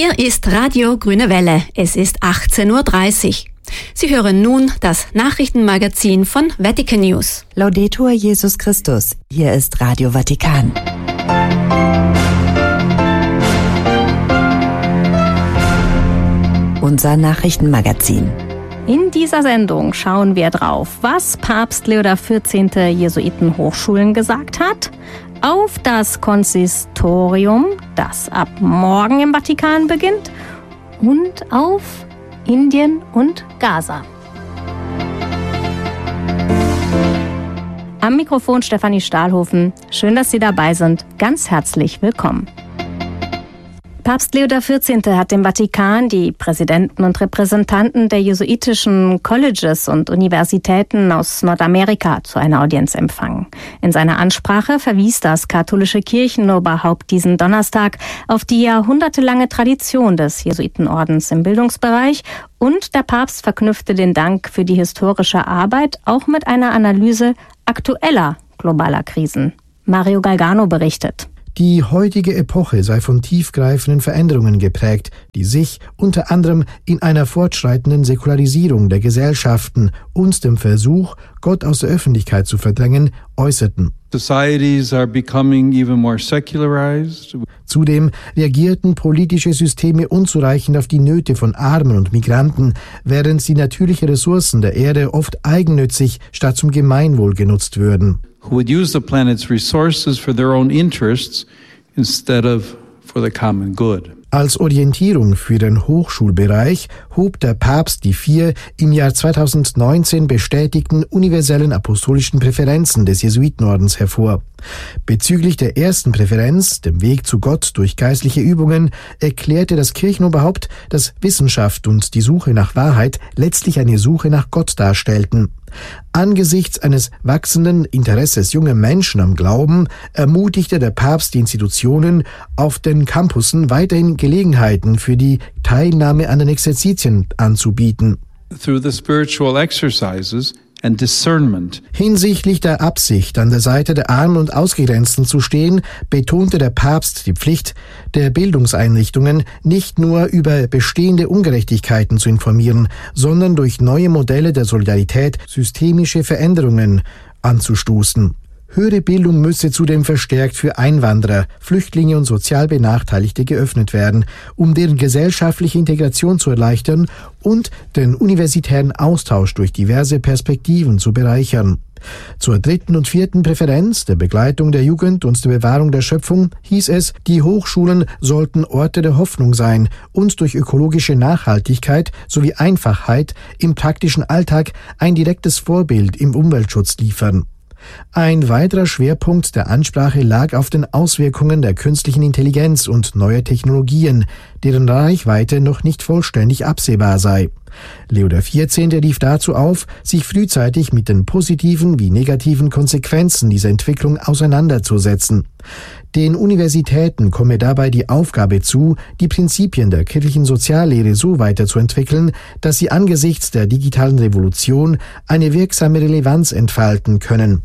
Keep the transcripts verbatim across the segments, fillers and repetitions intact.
Hier ist Radio Grüne Welle. Es ist achtzehn Uhr dreißig. Sie hören nun das Nachrichtenmagazin von Vatican News. Laudetur Jesus Christus. Hier ist Radio Vatikan. Unser Nachrichtenmagazin. In dieser Sendung schauen wir drauf, was Papst Leo der vierzehnte Jesuitenhochschulen gesagt hat, auf das Konsistorium, das ab morgen im Vatikan beginnt, und auf Indien und Gaza. Am Mikrofon Stefanie Stahlhofen. Schön, dass Sie dabei sind. Ganz herzlich willkommen. Papst Leo der vierzehnte hat im Vatikan die Präsidenten und Repräsentanten der jesuitischen Colleges und Universitäten aus Nordamerika zu einer Audienz empfangen. In seiner Ansprache verwies das katholische Kirchenoberhaupt diesen Donnerstag auf die jahrhundertelange Tradition des Jesuitenordens im Bildungsbereich, und der Papst verknüpfte den Dank für die historische Arbeit auch mit einer Analyse aktueller globaler Krisen. Mario Galgano berichtet. Die heutige Epoche sei von tiefgreifenden Veränderungen geprägt, die sich unter anderem in einer fortschreitenden Säkularisierung der Gesellschaften und dem Versuch, Gott aus der Öffentlichkeit zu verdrängen, äußerten. Societies are becoming even more secularized. Zudem reagierten politische Systeme unzureichend auf die Nöte von Armen und Migranten, während die natürlichen Ressourcen der Erde oft eigennützig statt zum Gemeinwohl genutzt würden. Who would use the planet's resources for their own interests instead of for the common good. Als Orientierung für den Hochschulbereich hob der Papst die vier im Jahr zweitausendneunzehn bestätigten universellen apostolischen Präferenzen des Jesuitenordens hervor. Bezüglich der ersten Präferenz, dem Weg zu Gott durch geistliche Übungen, erklärte das Kirchenoberhaupt, dass Wissenschaft und die Suche nach Wahrheit letztlich eine Suche nach Gott darstellten. Angesichts eines wachsenden Interesses junger Menschen am Glauben ermutigte der Papst die Institutionen, auf den Campussen weiterhin Gelegenheiten für die Teilnahme an den Exerzitien anzubieten. Through the spiritual exercises and discernment. Hinsichtlich der Absicht, an der Seite der Armen und Ausgegrenzten zu stehen, betonte der Papst die Pflicht der Bildungseinrichtungen, nicht nur über bestehende Ungerechtigkeiten zu informieren, sondern durch neue Modelle der Solidarität systemische Veränderungen anzustoßen. Höhere Bildung müsse zudem verstärkt für Einwanderer, Flüchtlinge und sozial Benachteiligte geöffnet werden, um deren gesellschaftliche Integration zu erleichtern und den universitären Austausch durch diverse Perspektiven zu bereichern. Zur dritten und vierten Präferenz, der Begleitung der Jugend und der Bewahrung der Schöpfung, hieß es, die Hochschulen sollten Orte der Hoffnung sein und durch ökologische Nachhaltigkeit sowie Einfachheit im praktischen Alltag ein direktes Vorbild im Umweltschutz liefern. Ein weiterer Schwerpunkt der Ansprache lag auf den Auswirkungen der künstlichen Intelligenz und neuer Technologien, deren Reichweite noch nicht vollständig absehbar sei. Leo der vierzehnte rief dazu auf, sich frühzeitig mit den positiven wie negativen Konsequenzen dieser Entwicklung auseinanderzusetzen. Den Universitäten komme dabei die Aufgabe zu, die Prinzipien der kirchlichen Soziallehre so weiterzuentwickeln, dass sie angesichts der digitalen Revolution eine wirksame Relevanz entfalten können.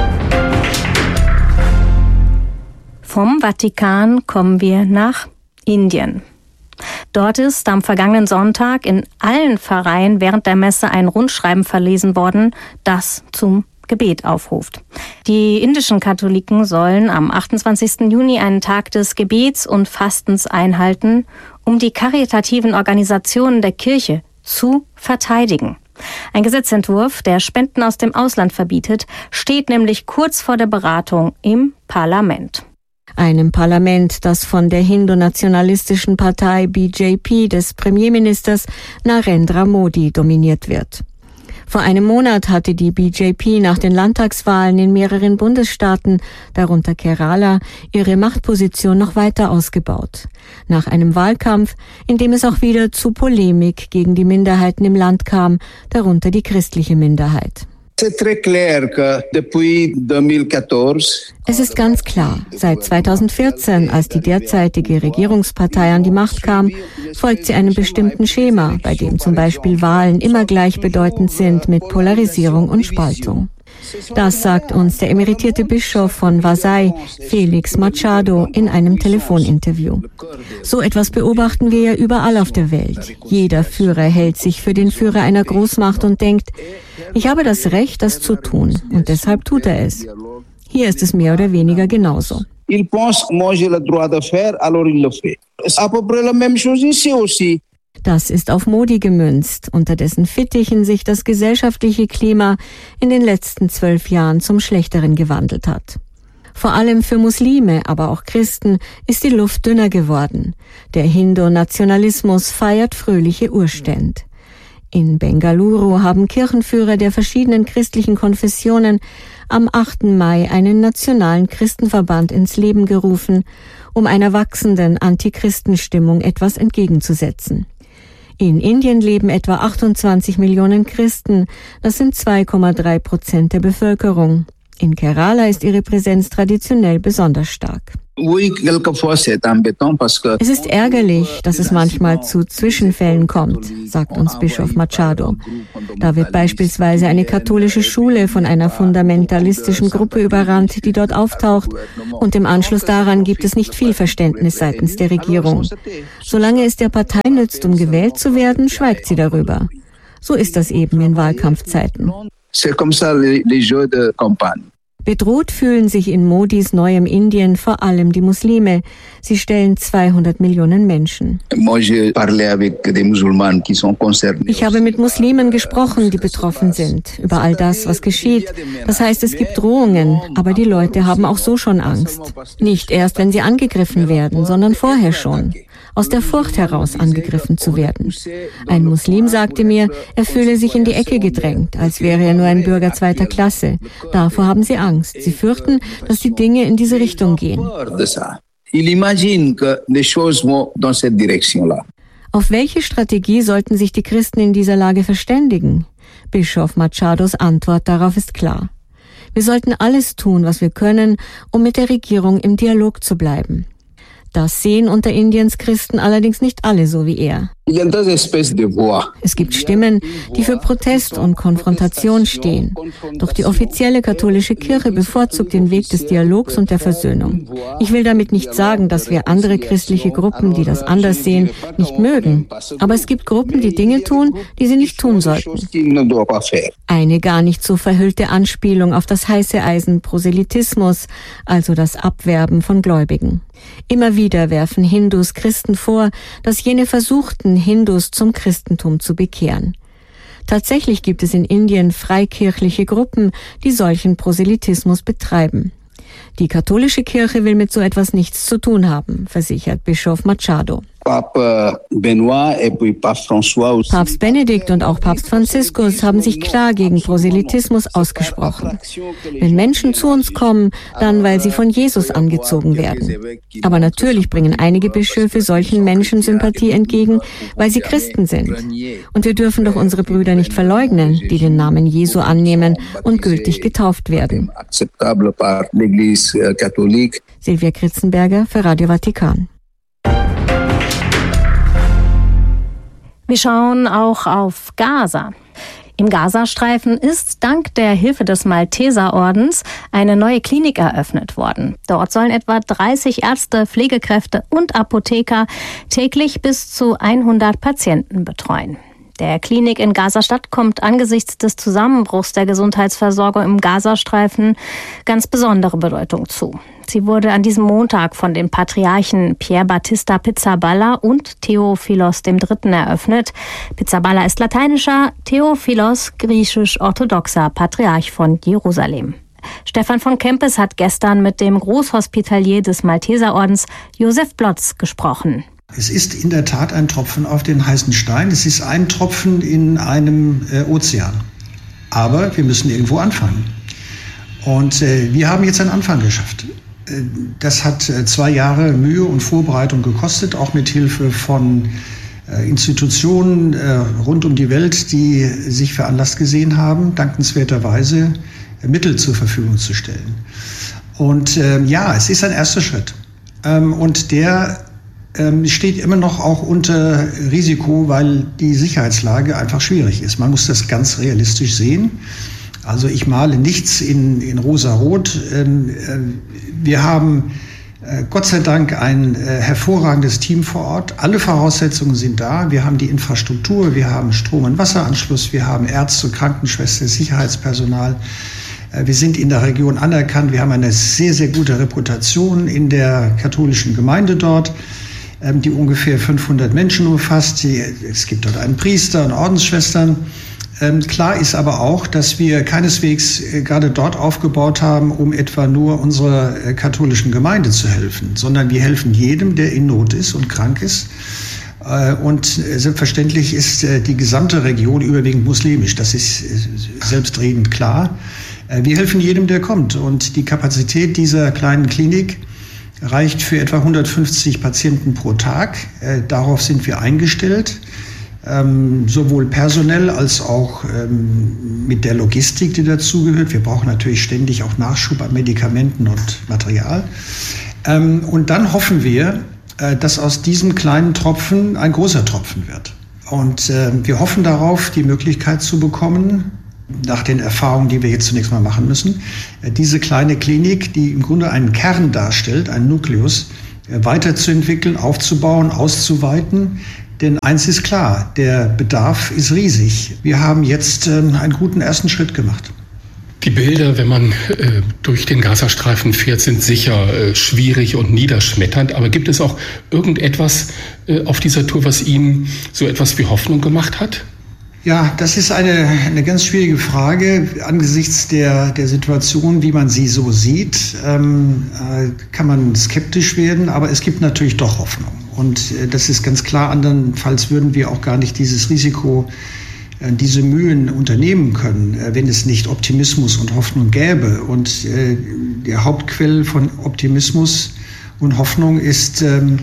Vom Vatikan kommen wir nach Indien. Dort ist am vergangenen Sonntag in allen Pfarreien während der Messe ein Rundschreiben verlesen worden, das zum Gebet aufruft. Die indischen Katholiken sollen am achtundzwanzigsten Juni einen Tag des Gebets und Fastens einhalten, um die karitativen Organisationen der Kirche zu verteidigen. Ein Gesetzentwurf, der Spenden aus dem Ausland verbietet, steht nämlich kurz vor der Beratung im Parlament. Einem Parlament, das von der hindu-nationalistischen Partei B J P des Premierministers Narendra Modi dominiert wird. Vor einem Monat hatte die B J P nach den Landtagswahlen in mehreren Bundesstaaten, darunter Kerala, ihre Machtposition noch weiter ausgebaut. Nach einem Wahlkampf, in dem es auch wieder zu Polemik gegen die Minderheiten im Land kam, darunter die christliche Minderheit. Es ist ganz klar, seit zweitausendvierzehn, als die derzeitige Regierungspartei an die Macht kam, folgt sie einem bestimmten Schema, bei dem zum Beispiel Wahlen immer gleichbedeutend sind mit Polarisierung und Spaltung. Das sagt uns der emeritierte Bischof von Vasai, Felix Machado, in einem Telefoninterview. So etwas beobachten wir ja überall auf der Welt. Jeder Führer hält sich für den Führer einer Großmacht und denkt, ich habe das Recht, das zu tun, und deshalb tut er es. Hier ist es mehr oder weniger genauso. Il pense, moi j'ai le droit de faire, alors il le fait. C'est à peu près la même chose ici aussi. Das ist auf Modi gemünzt, unter dessen Fittichen sich das gesellschaftliche Klima in den letzten zwölf Jahren zum Schlechteren gewandelt hat. Vor allem für Muslime, aber auch Christen ist die Luft dünner geworden. Der Hindu-Nationalismus feiert fröhliche Urständ. In Bengaluru haben Kirchenführer der verschiedenen christlichen Konfessionen am achten Mai einen nationalen Christenverband ins Leben gerufen, um einer wachsenden Antichristenstimmung etwas entgegenzusetzen. In Indien leben etwa achtundzwanzig Millionen Christen, das sind zwei Komma drei Prozent der Bevölkerung. In Kerala ist ihre Präsenz traditionell besonders stark. Es ist ärgerlich, dass es manchmal zu Zwischenfällen kommt, sagt uns Bischof Machado. Da wird beispielsweise eine katholische Schule von einer fundamentalistischen Gruppe überrannt, die dort auftaucht, und im Anschluss daran gibt es nicht viel Verständnis seitens der Regierung. Solange es der Partei nützt, um gewählt zu werden, schweigt sie darüber. So ist das eben in Wahlkampfzeiten. Bedroht fühlen sich in Modis neuem Indien vor allem die Muslime. Sie stellen zweihundert Millionen Menschen. Ich habe mit Muslimen gesprochen, die betroffen sind, über all das, was geschieht. Das heißt, es gibt Drohungen, aber die Leute haben auch so schon Angst. Nicht erst, wenn sie angegriffen werden, sondern vorher schon. Aus der Furcht heraus angegriffen zu werden. Ein Muslim sagte mir, er fühle sich in die Ecke gedrängt, als wäre er nur ein Bürger zweiter Klasse. Davor haben sie Angst. Sie fürchten, dass die Dinge in diese Richtung gehen. Auf welche Strategie sollten sich die Christen in dieser Lage verständigen? Bischof Machados Antwort darauf ist klar. Wir sollten alles tun, was wir können, um mit der Regierung im Dialog zu bleiben. Das sehen unter Indiens Christen allerdings nicht alle so wie er. Es gibt Stimmen, die für Protest und Konfrontation stehen. Doch die offizielle katholische Kirche bevorzugt den Weg des Dialogs und der Versöhnung. Ich will damit nicht sagen, dass wir andere christliche Gruppen, die das anders sehen, nicht mögen. Aber es gibt Gruppen, die Dinge tun, die sie nicht tun sollten. Eine gar nicht so verhüllte Anspielung auf das heiße Eisen Proselytismus, also das Abwerben von Gläubigen. Immer wieder werfen Hindus Christen vor, dass jene versuchten, Hindus zum Christentum zu bekehren. Tatsächlich gibt es in Indien freikirchliche Gruppen, die solchen Proselytismus betreiben. Die katholische Kirche will mit so etwas nichts zu tun haben, versichert Bischof Machado. Papst Benedikt und auch Papst Franziskus haben sich klar gegen Proselytismus ausgesprochen. Wenn Menschen zu uns kommen, dann weil sie von Jesus angezogen werden. Aber natürlich bringen einige Bischöfe solchen Menschen Sympathie entgegen, weil sie Christen sind. Und wir dürfen doch unsere Brüder nicht verleugnen, die den Namen Jesu annehmen und gültig getauft werden. Silvia Kritzenberger für Radio Vatikan. Wir schauen auch auf Gaza. Im Gazastreifen ist dank der Hilfe des Malteserordens eine neue Klinik eröffnet worden. Dort sollen etwa dreißig Ärzte, Pflegekräfte und Apotheker täglich bis zu hundert Patienten betreuen. Der Klinik in Gazastadt kommt angesichts des Zusammenbruchs der Gesundheitsversorgung im Gazastreifen ganz besondere Bedeutung zu. Sie wurde an diesem Montag von den Patriarchen Pier Battista Pizzaballa und Theophilos der Dritte eröffnet. Pizzaballa ist lateinischer, Theophilos griechisch-orthodoxer Patriarch von Jerusalem. Stefan von Kempes hat gestern mit dem Großhospitalier des Malteserordens Josef Blotz gesprochen. Es ist in der Tat ein Tropfen auf den heißen Stein. Es ist ein Tropfen in einem äh, Ozean. Aber wir müssen irgendwo anfangen. Und äh, wir haben jetzt einen Anfang geschafft. Äh, das hat äh, zwei Jahre Mühe und Vorbereitung gekostet, auch mit Hilfe von äh, Institutionen äh, rund um die Welt, die sich veranlasst gesehen haben, dankenswerterweise äh, Mittel zur Verfügung zu stellen. Und äh, ja, es ist ein erster Schritt. Ähm, und der steht immer noch auch unter Risiko, weil die Sicherheitslage einfach schwierig ist. Man muss das ganz realistisch sehen. Also ich male nichts in, in rosa-rot. Ähm, äh, wir haben äh, Gott sei Dank ein äh, hervorragendes Team vor Ort. Alle Voraussetzungen sind da. Wir haben die Infrastruktur, wir haben Strom- und Wasseranschluss, wir haben Ärzte, Krankenschwestern, Sicherheitspersonal. Äh, wir sind in der Region anerkannt. Wir haben eine sehr, sehr gute Reputation in der katholischen Gemeinde dort, ähm, die ungefähr fünfhundert Menschen umfasst. Die, es gibt dort einen Priester und Ordensschwestern. Ähm, klar ist aber auch, dass wir keineswegs äh, gerade dort aufgebaut haben, um etwa nur unserer äh, katholischen Gemeinde zu helfen, sondern wir helfen jedem, der in Not ist und krank ist. Äh, und äh, selbstverständlich ist äh, die gesamte Region überwiegend muslimisch. Das ist äh, selbstredend klar. Äh, wir helfen jedem, der kommt. Und die Kapazität dieser kleinen Klinik reicht für etwa hundertfünfzig Patienten pro Tag. Äh, darauf sind wir eingestellt. Ähm, sowohl personell als auch ähm, mit der Logistik, die dazugehört. Wir brauchen natürlich ständig auch Nachschub an Medikamenten und Material. Ähm, und dann hoffen wir, äh, dass aus diesem kleinen Tropfen ein großer Tropfen wird. Und äh, wir hoffen darauf, die Möglichkeit zu bekommen, nach den Erfahrungen, die wir jetzt zunächst mal machen müssen, äh, diese kleine Klinik, die im Grunde einen Kern darstellt, einen Nukleus, äh, weiterzuentwickeln, aufzubauen, auszuweiten. Denn eins ist klar, der Bedarf ist riesig. Wir haben jetzt äh, einen guten ersten Schritt gemacht. Die Bilder, wenn man äh, durch den Gazastreifen fährt, sind sicher äh, schwierig und niederschmetternd. Aber gibt es auch irgendetwas äh, auf dieser Tour, was Ihnen so etwas wie Hoffnung gemacht hat? Ja, das ist eine, eine ganz schwierige Frage. Angesichts der, der Situation, wie man sie so sieht, ähm, äh, kann man skeptisch werden. Aber es gibt natürlich doch Hoffnung. Und äh, das ist ganz klar. Andernfalls würden wir auch gar nicht dieses Risiko, äh, diese Mühen unternehmen können, äh, wenn es nicht Optimismus und Hoffnung gäbe. Und äh, der Hauptquell von Optimismus und Hoffnung ist ähm,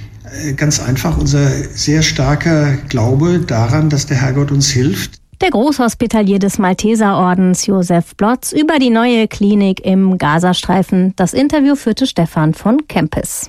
ganz einfach unser sehr starker Glaube daran, dass der Herrgott uns hilft. Der Großhospitalier des Malteserordens Josef Blotz über die neue Klinik im Gazastreifen. Das Interview führte Stefan von Kempis.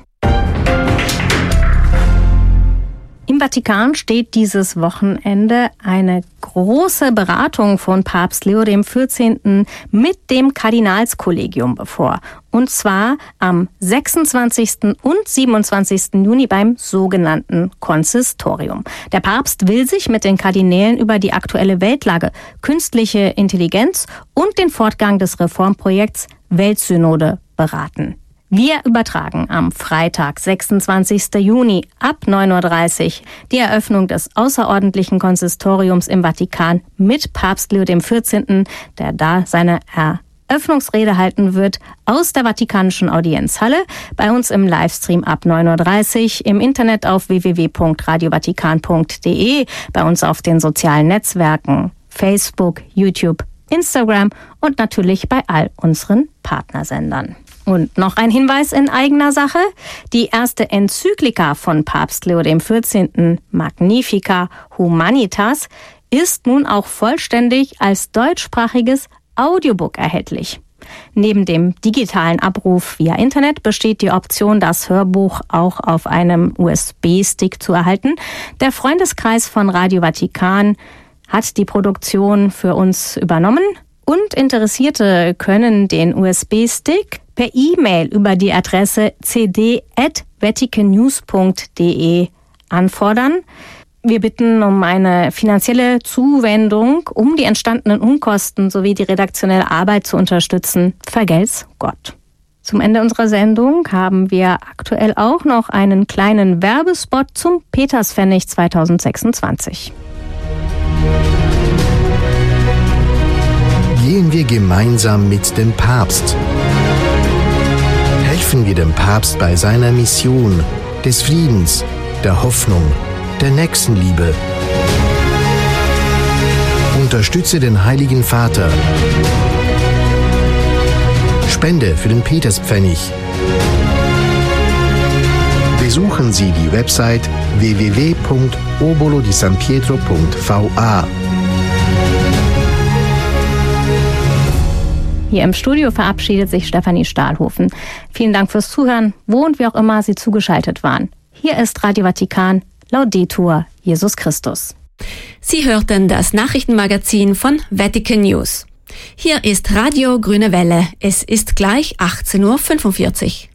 Im Vatikan steht dieses Wochenende eine große Beratung von Papst Leo der vierzehnten mit dem Kardinalskollegium bevor. Und zwar am sechsundzwanzigsten und siebenundzwanzigsten Juni beim sogenannten Konsistorium. Der Papst will sich mit den Kardinälen über die aktuelle Weltlage, künstliche Intelligenz und den Fortgang des Reformprojekts Weltsynode beraten. Wir übertragen am Freitag, sechsundzwanzigsten Juni ab neun Uhr dreißig die Eröffnung des außerordentlichen Konsistoriums im Vatikan mit Papst Leo der vierzehnten, der da seine Eröffnungsrede halten wird aus der Vatikanischen Audienzhalle. Bei uns im Livestream ab neun Uhr dreißig, im Internet auf w w w punkt radio vatikan punkt d e, bei uns auf den sozialen Netzwerken Facebook, YouTube, Instagram und natürlich bei all unseren Partnersendern. Und noch ein Hinweis in eigener Sache. Die erste Enzyklika von Papst Leo der vierzehnten, Magnificat Humanitas, ist nun auch vollständig als deutschsprachiges Audiobook erhältlich. Neben dem digitalen Abruf via Internet besteht die Option, das Hörbuch auch auf einem U S B-Stick zu erhalten. Der Freundeskreis von Radio Vatikan hat die Produktion für uns übernommen und Interessierte können den U S B-Stick per E-Mail über die Adresse c d at vaticannews punkt d e anfordern. Wir bitten um eine finanzielle Zuwendung, um die entstandenen Unkosten sowie die redaktionelle Arbeit zu unterstützen. Vergelt's Gott. Zum Ende unserer Sendung haben wir aktuell auch noch einen kleinen Werbespot zum Peterspfennig zweitausendsechsundzwanzig. Gehen wir gemeinsam mit dem Papst. Helfen wir dem Papst bei seiner Mission des Friedens, der Hoffnung, der Nächstenliebe. Unterstütze den Heiligen Vater. Spende für den Peterspfennig. Besuchen Sie die Website w w w punkt obolo di san pietro punkt v a. Hier im Studio verabschiedet sich Stefanie Stahlhofen. Vielen Dank fürs Zuhören, wo und wie auch immer Sie zugeschaltet waren. Hier ist Radio Vatikan, Laudetur Jesus Christus. Sie hörten das Nachrichtenmagazin von Vatican News. Hier ist Radio Grüne Welle. Es ist gleich achtzehn Uhr fünfundvierzig.